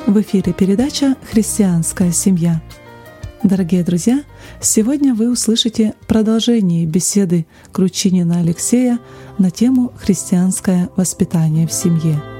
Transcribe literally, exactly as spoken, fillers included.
В эфире передача «Христианская семья». Дорогие друзья, сегодня вы услышите продолжение беседы Кручинина Алексея на тему «Христианское воспитание в семье».